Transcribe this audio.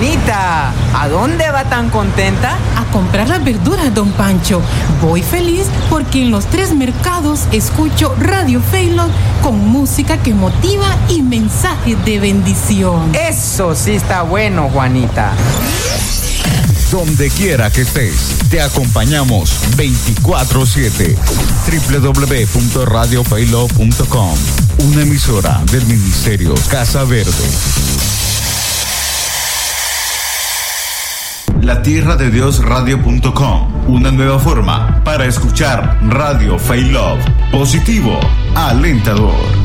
Juanita, ¿a dónde va tan contenta? A comprar las verduras, don Pancho. Voy feliz porque en los 3 mercados escucho Radio Faylog con música que motiva y mensajes de bendición. Eso sí está bueno, Juanita. Donde quiera que estés, te acompañamos 24/7. www.radiofaylog.com, una emisora del Ministerio Casa Verde. La Tierra de Dios Radio.com, una nueva forma para escuchar Radio Faylog. Positivo, alentador.